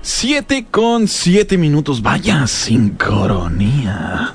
7:07. Vaya sincronía.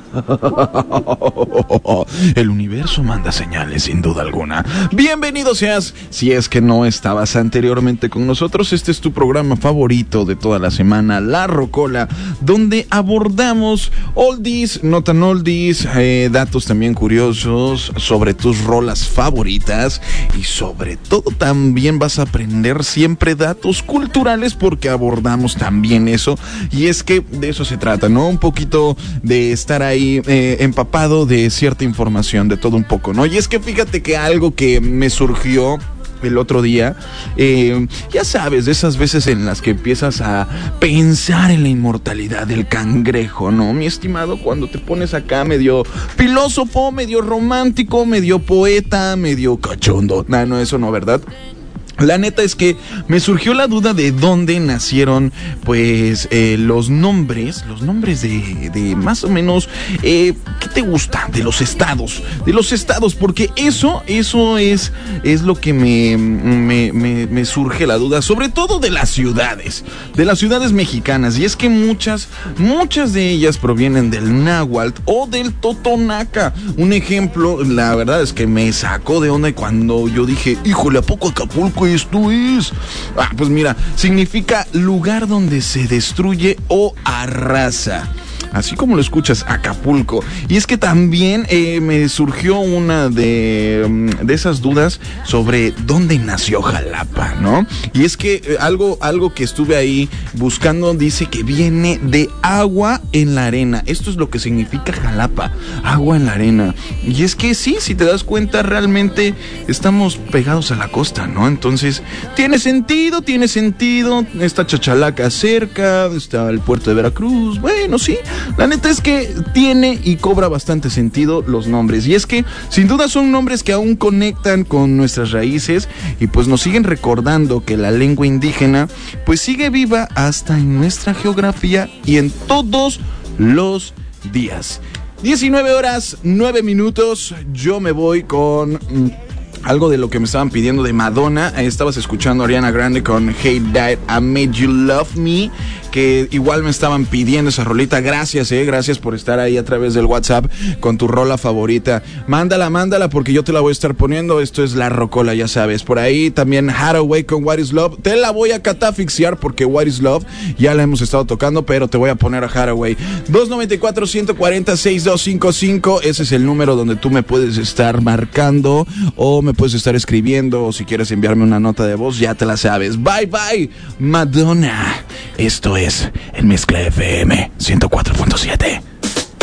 El universo manda señales, sin duda alguna. Bienvenido seas, si es que no estabas anteriormente con nosotros. Este es tu programa favorito de toda la semana, La Rocola, donde abordamos oldies, no tan oldies, datos también curiosos sobre tus rolas favoritas. Y sobre todo también vas a aprender siempre datos culturales, porque abordamos también eso. Y es que de eso se trata, ¿no? Un poquito de estar ahí empapado de cierta información, de todo un poco, ¿no? Y es que fíjate que algo que me surgió el otro día, ya sabes, de esas veces en las que empiezas a pensar en la inmortalidad del cangrejo, ¿no, mi estimado? Cuando te pones acá medio filósofo, medio romántico, medio poeta, medio cachondo. No, eso no, ¿verdad? La neta es que me surgió la duda de dónde nacieron, pues, los nombres de más o menos, ¿qué te gusta? De los estados, porque eso es lo que me surge la duda, sobre todo de las ciudades mexicanas. Y es que muchas de ellas provienen del náhuatl o del totonaca. Un ejemplo, la verdad es que me sacó de onda cuando yo dije, híjole, ¿a poco Acapulco esto es? Pues mira, significa lugar donde se destruye o arrasa. Así como lo escuchas, Acapulco. Y es que también me surgió una de esas dudas sobre dónde nació Jalapa, ¿no? Y es que algo que estuve ahí buscando dice que viene de agua en la arena. Esto es lo que significa Jalapa, agua en la arena. Y es que sí, si te das cuenta, realmente estamos pegados a la costa, ¿no? Entonces, tiene sentido. Está Chachalaca cerca, está el puerto de Veracruz. Bueno, sí. La neta es que tiene y cobra bastante sentido los nombres. Y es que sin duda son nombres que aún conectan con nuestras raíces y pues nos siguen recordando que la lengua indígena pues sigue viva hasta en nuestra geografía y en todos los días. 19:09. Yo me voy con algo de lo que me estaban pidiendo de Madonna. Estabas escuchando a Ariana Grande con Hey Dad, I Made You Love Me, que igual me estaban pidiendo esa rolita. Gracias por estar ahí a través del WhatsApp con tu rola favorita. Mándala porque yo te la voy a estar poniendo. Esto es La Rocola, ya sabes. Por ahí también Hathaway con What Is Love. Te la voy a catafixiar porque What Is Love ya la hemos estado tocando, pero te voy a poner a Hathaway. 294-140-6255. Ese es el número donde tú me puedes estar marcando o me puedes estar escribiendo, o si quieres enviarme una nota de voz, ya te la sabes. Bye, Madonna. Esto es el Mezcla FM 104.7.